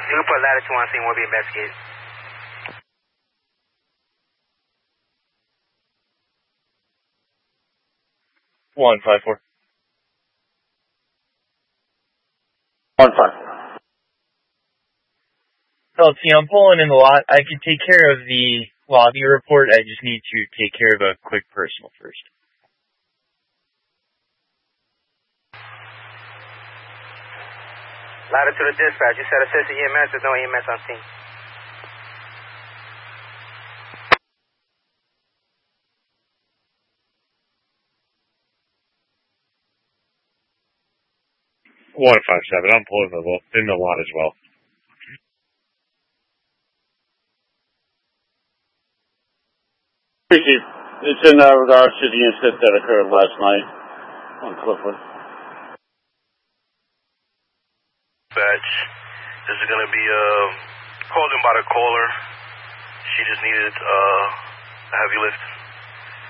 You can put latitude on scene, will be investigated. One 5-4. 1-5. See, I'm pulling in the lot. I can take care of the lobby report. I just need to take care of a quick personal first. Latitude to dispatch. You said assist EMS. There's no EMS on scene. One 5-7. I'm pulling in the lot as well. Chief, it's in regards to the incident that occurred last night on Cliffwood. Dispatch. This is going to be called in by the caller. She just needed a heavy lift.